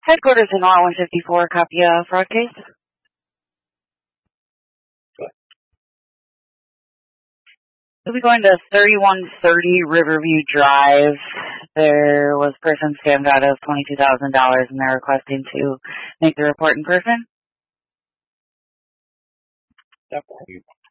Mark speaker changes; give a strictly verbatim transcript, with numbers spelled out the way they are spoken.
Speaker 1: Headquarters in R one fifty-four, copy a fraud case. We'll be going to thirty-one thirty Riverview Drive. There was a person scammed out of twenty-two thousand dollars, and they're requesting to make the report in person.
Speaker 2: Yep.